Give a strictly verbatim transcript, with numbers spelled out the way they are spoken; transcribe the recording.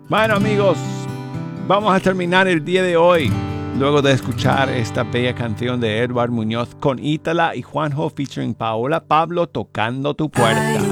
Bueno, amigos, vamos a terminar el día de hoy luego de escuchar esta bella canción de Edward Muñoz con Ítala y Juanjo featuring Paola Pablo, Tocando tu Puerta.